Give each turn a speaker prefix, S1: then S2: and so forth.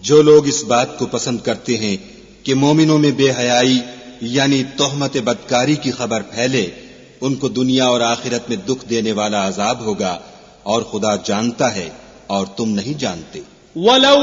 S1: जो लोग इस बात को पसंद करते हैं कि मोमिनों में बेहयाई यानी तोहमत बदकारी की खबर फैले, उनको दुनिया और आखिरत में दुख देने वाला अजाब होगा, और खुदा जानता है और तुम नहीं जानते।